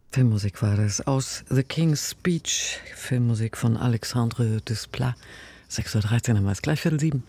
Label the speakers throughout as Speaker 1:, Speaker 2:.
Speaker 1: Filmmusik war das aus The King's Speech, Filmmusik von Alexandre Desplat. 6:13 Uhr haben wir es, gleich 6:45.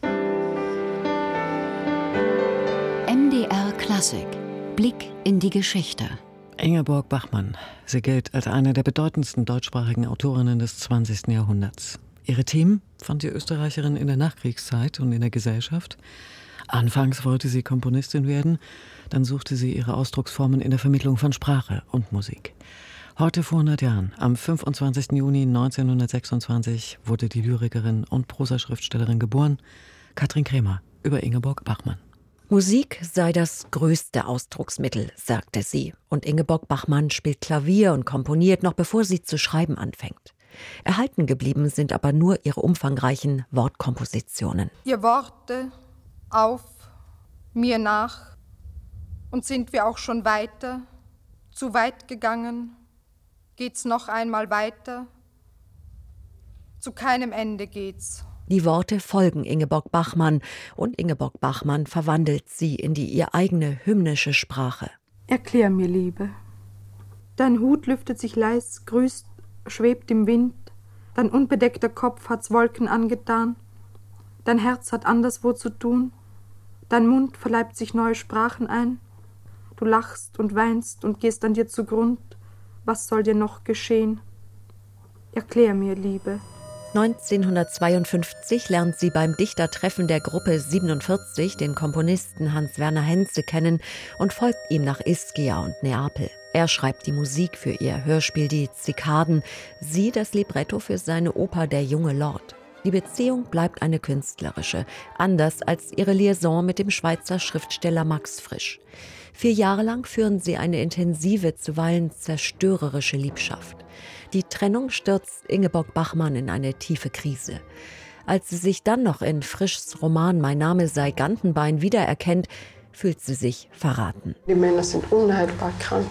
Speaker 2: MDR Klassik. Blick in die Geschichte.
Speaker 1: Ingeborg Bachmann. Sie gilt als eine der bedeutendsten deutschsprachigen Autorinnen des 20. Jahrhunderts. Ihre Themen fand die Österreicherin in der Nachkriegszeit und in der Gesellschaft. Anfangs wollte sie Komponistin werden, dann suchte sie ihre Ausdrucksformen in der Vermittlung von Sprache und Musik. Heute vor 100 Jahren, am 25. Juni 1926, wurde die Lyrikerin und Prosaschriftstellerin geboren, Katrin Kremer, über Ingeborg Bachmann.
Speaker 3: Musik sei das größte Ausdrucksmittel, sagte sie. Und Ingeborg Bachmann spielt Klavier und komponiert, noch bevor sie zu schreiben anfängt. Erhalten geblieben sind aber nur ihre umfangreichen Wortkompositionen.
Speaker 4: Ihr Worte auf, mir nach, und sind wir auch schon weiter, zu weit gegangen, geht's noch einmal weiter, zu keinem Ende geht's.
Speaker 3: Die Worte folgen Ingeborg Bachmann und Ingeborg Bachmann verwandelt sie in die ihr eigene hymnische Sprache.
Speaker 4: Erklär mir, Liebe. Dein Hut lüftet sich leis, grüßt, schwebt im Wind, dein unbedeckter Kopf hat's Wolken angetan, dein Herz hat anderswo zu tun, dein Mund verleibt sich neue Sprachen ein, du lachst und weinst und gehst an dir zugrund, was soll dir noch geschehen? Erklär mir, Liebe.
Speaker 3: 1952 lernt sie beim Dichtertreffen der Gruppe 47 den Komponisten Hans-Werner Henze kennen und folgt ihm nach Ischia und Neapel. Er schreibt die Musik für ihr Hörspiel Die Zikaden, sie das Libretto für seine Oper Der junge Lord. Die Beziehung bleibt eine künstlerische, anders als ihre Liaison mit dem Schweizer Schriftsteller Max Frisch. 4 Jahre lang führen sie eine intensive, zuweilen zerstörerische Liebschaft. Die Trennung stürzt Ingeborg Bachmann in eine tiefe Krise. Als sie sich dann noch in Frischs Roman Mein Name sei Gantenbein wiedererkennt, fühlt sie sich verraten.
Speaker 5: Die Männer sind unheilbar krank.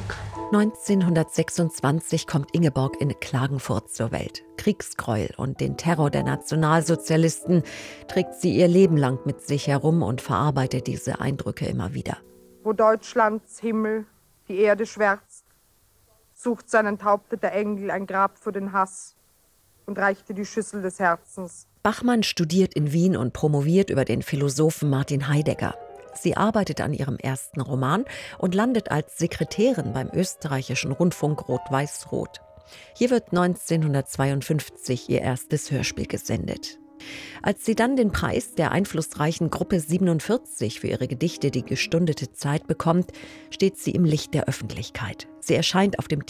Speaker 3: 1926 kommt Ingeborg in Klagenfurt zur Welt. Kriegsgräuel und den Terror der Nationalsozialisten trägt sie ihr Leben lang mit sich herum und verarbeitet diese Eindrücke immer wieder.
Speaker 4: Wo Deutschlands Himmel die Erde schwärzt, sucht sein enthaupteter Engel ein Grab für den Hass und reichte die Schüssel des Herzens.
Speaker 3: Bachmann studiert in Wien und promoviert über den Philosophen Martin Heidegger. Sie arbeitet an ihrem ersten Roman und landet als Sekretärin beim österreichischen Rundfunk Rot-Weiß-Rot. Hier wird 1952 ihr erstes Hörspiel gesendet. Als sie dann den Preis der einflussreichen Gruppe 47 für ihre Gedichte Die gestundete Zeit bekommt, steht sie im Licht der Öffentlichkeit. Sie erscheint auf dem